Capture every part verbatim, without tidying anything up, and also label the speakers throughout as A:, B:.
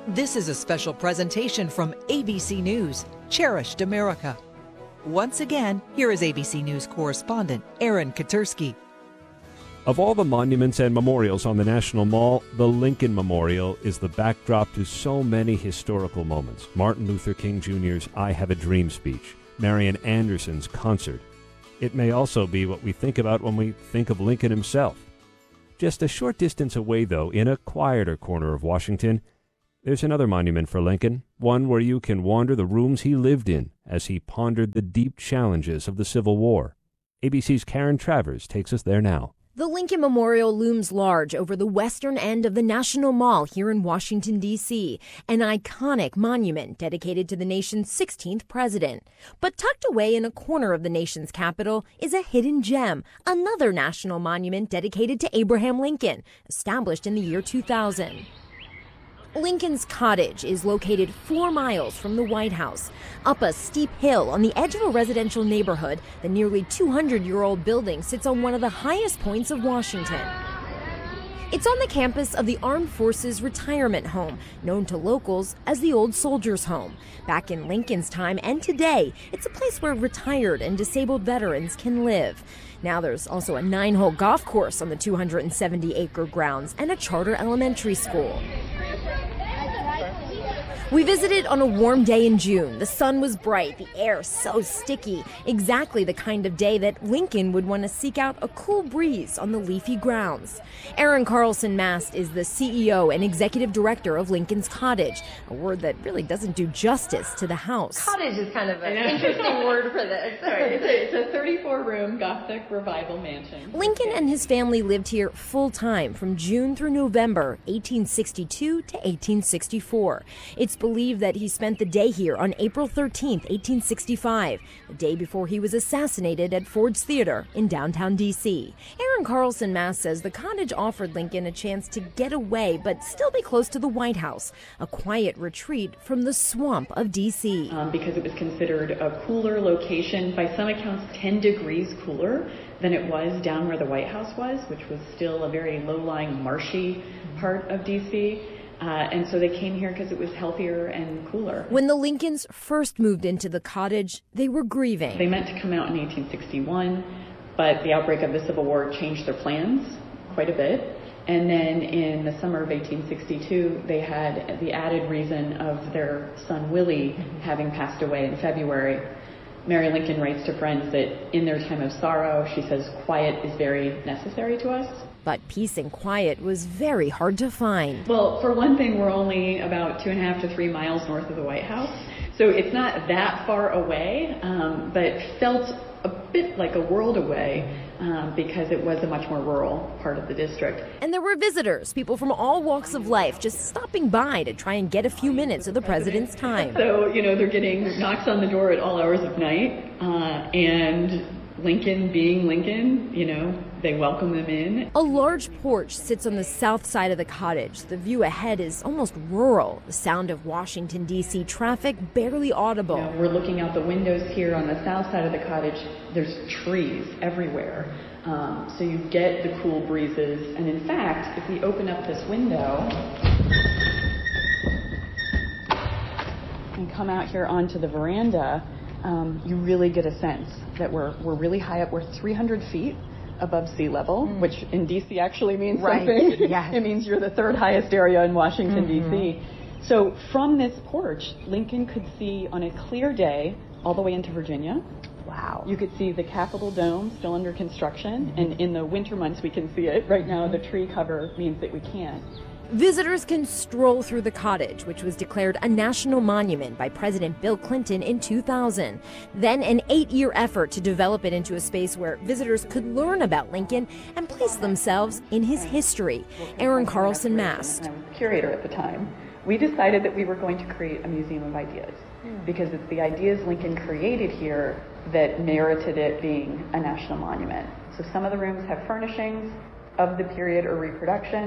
A: This is a special presentation from A B C News, Cherished America. Once again, here is A B C News correspondent Aaron Katersky.
B: Of all the monuments and memorials on the National Mall, the Lincoln Memorial is the backdrop to so many historical moments. Martin Luther King Junior's I Have a Dream speech, Marian Anderson's concert. It may also be what we think about when we think of Lincoln himself. Just a short distance away, though, in a quieter corner of Washington, there's another monument for Lincoln, one where you can wander the rooms he lived in as he pondered the deep challenges of the Civil War. A B C's Karen Travers takes us there now.
C: The Lincoln Memorial looms large over the western end of the National Mall here in Washington, D C, an iconic monument dedicated to the nation's sixteenth president. But tucked away in a corner of the nation's capital is a hidden gem, another national monument dedicated to Abraham Lincoln, established in the year two thousand. Lincoln's Cottage is located four miles from the White House. Up a steep hill on the edge of a residential neighborhood, the nearly two hundred year old building sits on one of the highest points of Washington. It's on the campus of the Armed Forces Retirement Home, known to locals as the Old Soldiers' Home. Back in Lincoln's time and today, it's a place where retired and disabled veterans can live. Now there's also a nine-hole golf course on the two hundred seventy acre grounds and a charter elementary school. We visited on a warm day in June. The sun was bright, the air so sticky, exactly the kind of day that Lincoln would want to seek out a cool breeze on the leafy grounds. Aaron Carlson Mast is the C E O and executive director of Lincoln's Cottage, a word that really doesn't do justice to the house.
D: Cottage is kind of an interesting word for this.
E: Sorry, it's a, it's a thirty-four room Gothic revival mansion.
C: Lincoln and his family lived here full-time from June through November, eighteen sixty-two to eighteen sixty-four. It's believed that he spent the day here on April thirteenth, eighteen sixty-five, the day before he was assassinated at Ford's Theater in downtown D C. Aaron Carlson Mast says the cottage offered Lincoln a chance to get away but still be close to the White House, a quiet retreat from the swamp of D C.
E: Um, because it was considered a cooler location, by some accounts ten degrees cooler than it was down where the White House was, which was still a very low-lying, marshy part of D C. Uh, and so they came here because it was healthier and cooler.
C: When the Lincolns first moved into the cottage, they were grieving.
E: They meant to come out in eighteen sixty-one, but the outbreak of the Civil War changed their plans quite a bit. And then in the summer of eighteen sixty-two, they had the added reason of their son Willie having passed away in February. Mary Lincoln writes to friends that in their time of sorrow, she says, quiet is very necessary to us.
C: But peace and quiet was very hard to find.
E: Well, for one thing, we're only about two and a half to three miles north of the White House. So it's not that far away, um, but felt a bit like a world away um, because it was a much more rural part of the district.
C: And there were visitors, people from all walks of life, just stopping by to try and get a few minutes of the president's time.
E: So, you know, they're getting knocks on the door at all hours of night, uh, and Lincoln being Lincoln, you know, they welcome them in.
C: A large porch sits on the south side of the cottage. The view ahead is almost rural. The sound of Washington, D C traffic barely audible.
E: You know, we're looking out the windows here on the south side of the cottage. There's trees everywhere. Um, so you get the cool breezes. And in fact, if we open up this window and come out here onto the veranda, um, you really get a sense that we're we're really high up. We're three hundred feet above sea level, mm. which in D C actually means
C: right.
E: something.
C: Yes.
E: It means you're the third highest area in Washington,
C: mm-hmm.
E: D C. So from this porch, Lincoln could see on a clear day all the way into Virginia.
C: Wow.
E: You could see the Capitol Dome still under construction, mm-hmm. and in the winter months we can see it. Right now the tree cover means that we can't.
C: Visitors can stroll through the cottage, which was declared a national monument by President Bill Clinton in two thousand. Then an eight-year effort to develop it into a space where visitors could learn about Lincoln and place themselves in his history. Aaron Carlson Mast.
E: I was curator at the time. We decided that we were going to create a museum of ideas because it's the ideas Lincoln created here that merited it being a national monument. So some of the rooms have furnishings of the period or reproduction.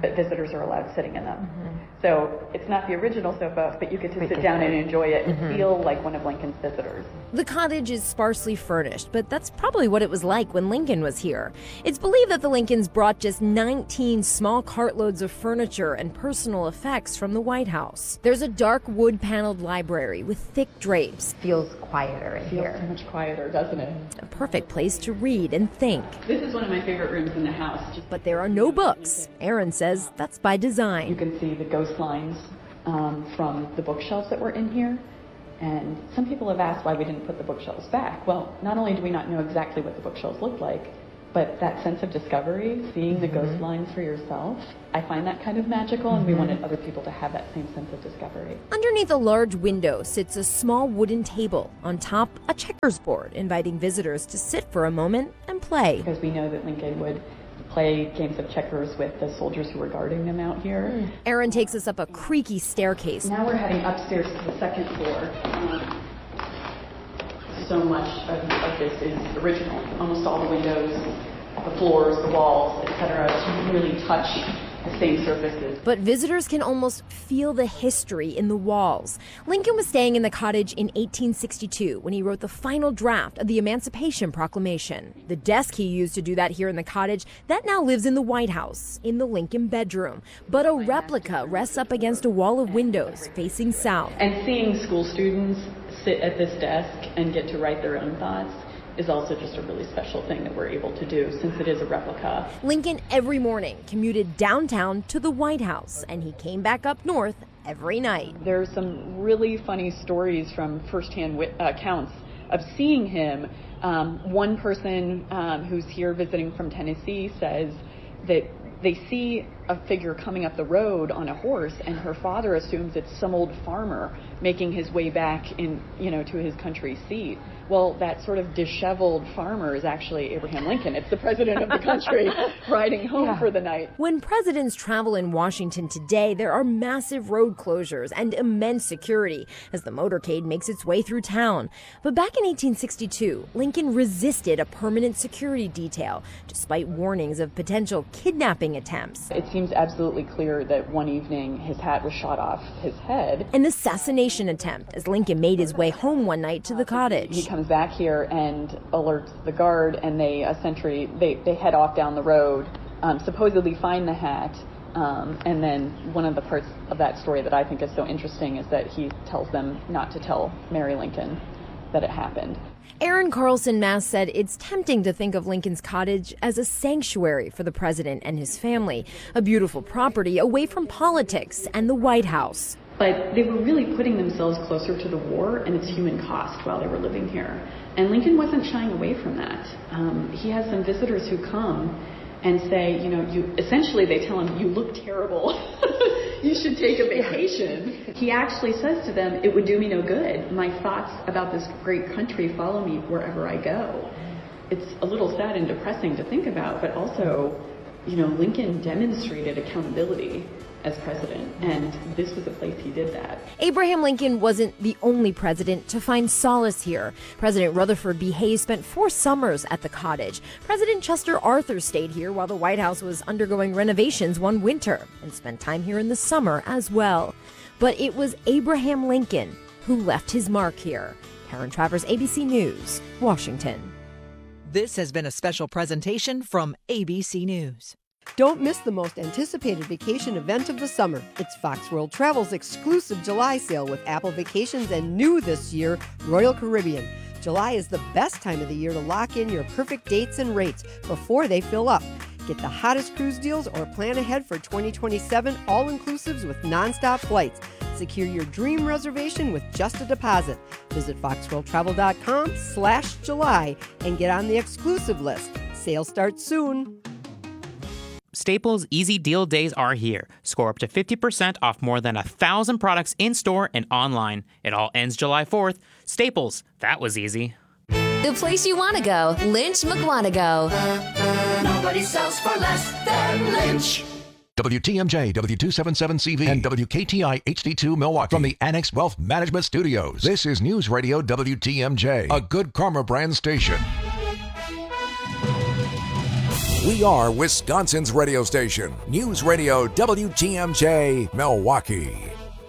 E: but visitors are allowed sitting in them. Mm-hmm. So it's not the original sofa, but you get to sit down and enjoy it and mm-hmm. feel like one of Lincoln's visitors.
C: The cottage is sparsely furnished, but that's probably what it was like when Lincoln was here. It's believed that the Lincolns brought just nineteen small cartloads of furniture and personal effects from the White House. There's a dark wood-paneled library with thick drapes.
D: Feels quieter in
E: Feels
D: here.
E: so much quieter, doesn't it?
C: A perfect place to read and think.
E: This is one of my favorite rooms in the house. Just
C: but there are no books. Aaron says that's by design.
E: You can see the ghost lines um, from the bookshelves that were in here. And some people have asked why we didn't put the bookshelves back. Well, not only do we not know exactly what the bookshelves looked like, but that sense of discovery, seeing the mm-hmm. ghost lines for yourself, I find that kind of magical, and mm-hmm. we wanted other people to have that same sense of discovery.
C: Underneath a large window sits a small wooden table. On top, a checkers board, inviting visitors to sit for a moment and play.
E: Because we know that Lincoln would play games of checkers with the soldiers who were guarding them out here. Mm.
C: Aaron takes us up a creaky staircase.
E: Now we're heading upstairs to the second floor. Um, so much of, of this is original. Almost all the windows, the floors, the walls, et cetera, really touch the same surfaces.
C: But visitors can almost feel the history in the walls. Lincoln was staying in the cottage in eighteen sixty-two when he wrote the final draft of the Emancipation Proclamation. The desk he used to do that here in the cottage, that now lives in the White House, in the Lincoln bedroom. But a replica rests up against a wall of windows facing south.
E: And seeing school students sit at this desk and get to write their own thoughts is also just a really special thing that we're able to do since it is a replica.
C: Lincoln every morning commuted downtown to the White House, and he came back up north every night.
E: There's some really funny stories from firsthand wit- accounts of seeing him. Um, one person um, who's here visiting from Tennessee says that they see a figure coming up the road on a horse, and her father assumes it's some old farmer making his way back in, you know, to his country seat. Well, that sort of disheveled farmer is actually Abraham Lincoln. It's the president of the country riding home yeah. for the night.
C: When presidents travel in Washington today, there are massive road closures and immense security as the motorcade makes its way through town. But back in eighteen sixty-two, Lincoln resisted a permanent security detail, despite warnings of potential kidnapping attempts.
E: It seems absolutely clear that one evening his hat was shot off his head.
C: An assassination attempt as Lincoln made his way home one night to the cottage.
E: He comes back here and alerts the guard, and they a sentry they, they head off down the road, um, supposedly find the hat. Um, and then one of the parts of that story that I think is so interesting is that he tells them not to tell Mary Lincoln that it happened.
C: Aaron Carlson Mass said it's tempting to think of Lincoln's cottage as a sanctuary for the president and his family, a beautiful property away from politics and the White House.
E: But they were really putting themselves closer to the war and its human cost while they were living here. And Lincoln wasn't shying away from that. Um, he has some visitors who come and say, you know, you essentially they tell him, you look terrible. You should take a vacation. He actually says to them, it would do me no good. My thoughts about this great country follow me wherever I go. It's a little sad and depressing to think about, but also, you know, Lincoln demonstrated accountability as president, and this was a place he did that.
C: Abraham Lincoln wasn't the only president to find solace here. President Rutherford B. Hayes spent four summers at the cottage. President Chester Arthur stayed here while the White House was undergoing renovations one winter and spent time here in the summer as well. But it was Abraham Lincoln who left his mark here. Karen Travers, A B C News, Washington.
A: This has been a special presentation from A B C News.
F: Don't miss the most anticipated vacation event of the summer. It's Fox World Travel's exclusive July sale with Apple Vacations and new this year, Royal Caribbean. July is the best time of the year to lock in your perfect dates and rates before they fill up. Get the hottest cruise deals or plan ahead for twenty twenty-seven all-inclusives with nonstop flights. Secure your dream reservation with just a deposit. Visit foxworldtravel.com slash July and get on the exclusive list. Sale starts soon.
G: Staples Easy Deal Days are here. Score up to fifty percent off more than one thousand products in-store and online. It all ends July fourth. Staples, that was easy.
H: The place you want to go, Lynch McWanago.
I: Nobody sells for less than Lynch. W T M J, W two seventy-seven C V, and W K T I H D two Milwaukee from the Annex Wealth Management Studios. This is News Radio W T M J, a Good Karma brand station. We are Wisconsin's radio station, News Radio W T M J, Milwaukee.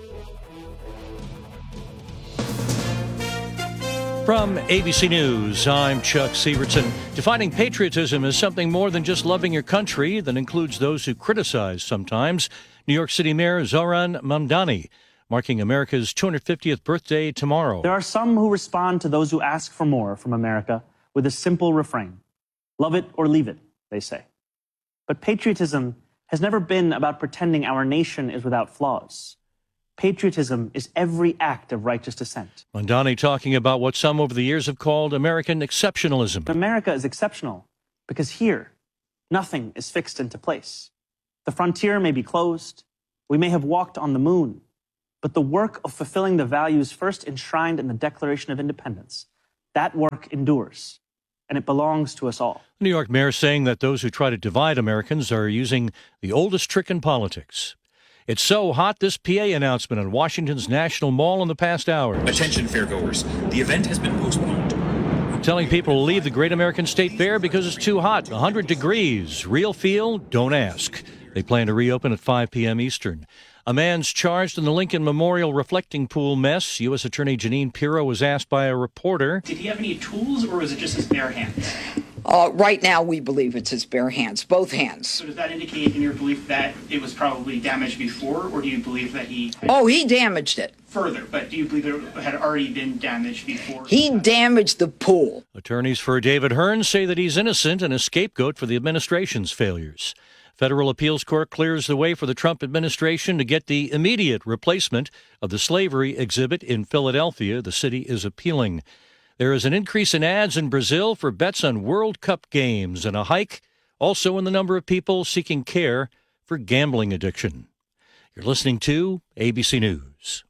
J: From A B C News, I'm Chuck Severson. Defining patriotism as something more than just loving your country that includes those who criticize sometimes. New York City Mayor Zohran Mamdani marking America's two hundred fiftieth birthday tomorrow.
K: There are some who respond to those who ask for more from America with a simple refrain. Love it or leave it, they say. But patriotism has never been about pretending our nation is without flaws. Patriotism is every act of righteous dissent.
J: Mamdani talking about what some over the years have called American exceptionalism.
K: America is exceptional because here, nothing is fixed into place. The frontier may be closed. We may have walked on the moon. But the work of fulfilling the values first enshrined in the Declaration of Independence, that work endures, and it belongs to us all.
J: The New York mayor saying that those who try to divide Americans are using the oldest trick in politics. It's so hot, this P A announcement on Washington's National Mall in the past hour.
L: Attention fairgoers, the event has been postponed.
J: Telling people to leave the Great American State Fair because it's too hot, one hundred degrees. Real feel? Don't ask. They plan to reopen at five p.m. Eastern. A man's charged in the Lincoln Memorial reflecting pool mess. U S. Attorney Jeanine Pirro was asked by a reporter.
M: Did he have any tools, or was it just his bare hands?
N: Uh, right now, we believe it's his bare hands, both hands.
M: So does that indicate in your belief that it was probably damaged before, or do you believe that he...
N: Oh, he damaged it.
M: Further, but do you believe it had already been damaged before?
N: He damaged the pool.
J: Attorneys for David Hearn say that he's innocent and a scapegoat for the administration's failures. Federal appeals court clears the way for the Trump administration to get the immediate replacement of the slavery exhibit in Philadelphia. The city is appealing. There is an increase in ads in Brazil for bets on World Cup games and a hike also in the number of people seeking care for gambling addiction. You're listening to A B C News.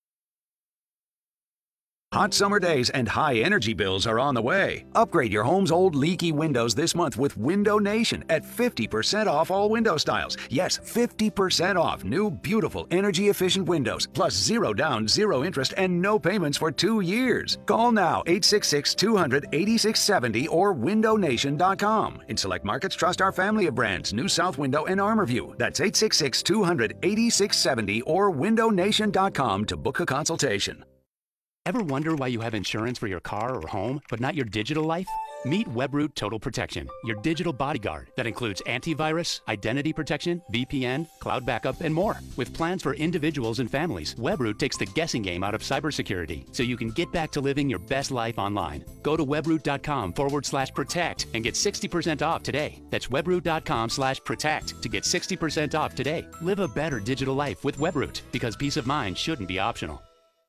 O: Hot summer days and high energy bills are on the way. Upgrade your home's old leaky windows this month with Window Nation at fifty percent off all window styles. Yes, fifty percent off new, beautiful, energy-efficient windows, plus zero down, zero interest, and no payments for two years. Call now, eight six six, two hundred, eighty-six seventy or window nation dot com. In select markets, trust our family of brands, New South Window and ArmorView. That's eight six six, two hundred, eighty-six seventy or window nation dot com to book a consultation.
P: Ever wonder why you have insurance for your car or home, but not your digital life? Meet Webroot Total Protection, your digital bodyguard that includes antivirus, identity protection, V P N, cloud backup, and more. With plans for individuals and families, Webroot takes the guessing game out of cybersecurity so you can get back to living your best life online. Go to webroot.com forward slash protect and get sixty percent off today. That's webroot.com slash protect to get sixty percent off today. Live a better digital life with Webroot, because peace of mind shouldn't be optional.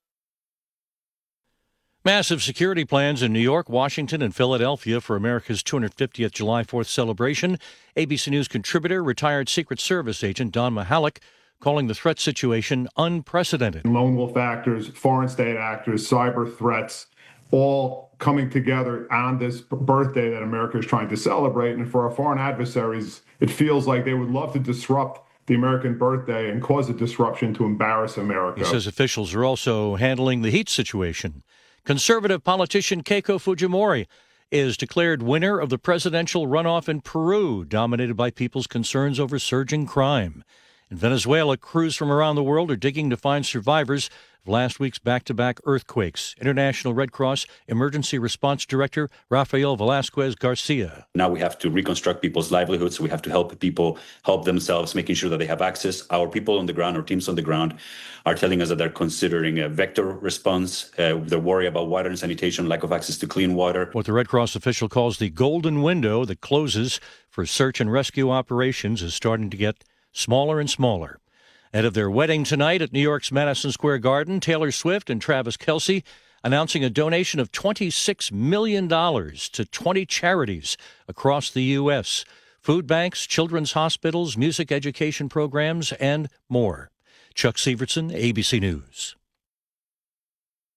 J: Massive security plans in New York, Washington, and Philadelphia for America's two hundred fiftieth July fourth celebration. A B C News contributor, retired Secret Service agent Don Mihalik, calling the threat situation unprecedented.
Q: Lone wolf actors, foreign state actors, cyber threats, all coming together on this birthday that America is trying to celebrate. And for our foreign adversaries, it feels like they would love to disrupt the American birthday and cause a disruption to embarrass America.
J: He says officials are also handling the heat situation. Conservative politician Keiko Fujimori is declared winner of the presidential runoff in Peru, dominated by people's concerns over surging crime. In Venezuela, crews from around the world are digging to find survivors of last week's back-to-back earthquakes. International Red Cross Emergency Response Director Rafael Velasquez Garcia.
R: Now we have to reconstruct people's livelihoods. We have to help people help themselves, making sure that they have access. Our people on the ground, our teams on the ground, are telling us that they're considering a vector response. Uh, they're worried about water and sanitation, lack of access to clean water.
J: What the Red Cross official calls the golden window that closes for search and rescue operations is starting to get smaller and smaller. Ahead of their wedding tonight at New York's Madison Square Garden, Taylor Swift and Travis Kelce announcing a donation of twenty-six million dollars to twenty charities across the U S, food banks, children's hospitals, music education programs, and more. Chuck Severson, A B C News.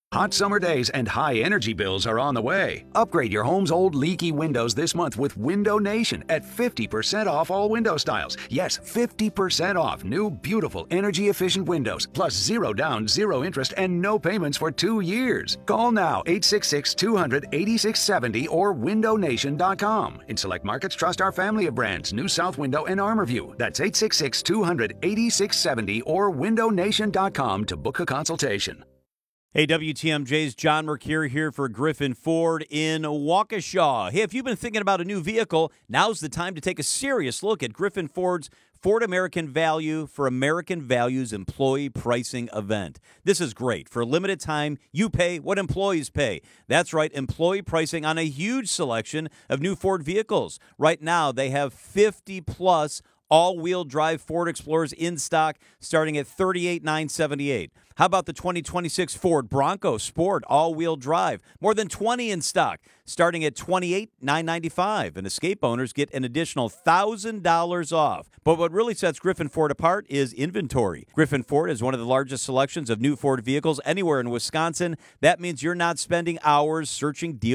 O: Hot summer days and high energy bills are on the way. Upgrade your home's old leaky windows this month with Window Nation at fifty percent off all window styles. Yes, fifty percent off new, beautiful, energy-efficient windows, plus zero down, zero interest, and no payments for two years. Call now, eight six six, two hundred, eighty-six seventy or window nation dot com. In select markets, trust our family of brands, New South Window and ArmorView. That's eight six six, two hundred, eighty-six seventy or window nation dot com to book a consultation.
S: Hey, W T M J's John Mercure here for Griffin Ford in Waukesha. Hey, if you've been thinking about a new vehicle, now's the time to take a serious look at Griffin Ford's Ford American Value for American Values Employee Pricing event. This is great. For a limited time, you pay what employees pay. That's right, employee pricing on a huge selection of new Ford vehicles. Right now, they have fifty plus all-wheel drive Ford Explorers in stock starting at thirty-eight thousand nine hundred seventy-eight dollars. How about the twenty twenty-six Ford Bronco Sport all-wheel drive? More than twenty in stock starting at twenty-eight thousand nine hundred ninety-five dollars. And Escape owners get an additional one thousand dollars off. But what really sets Griffin Ford apart is inventory. Griffin Ford is one of the largest selections of new Ford vehicles anywhere in Wisconsin. That means you're not spending hours searching deals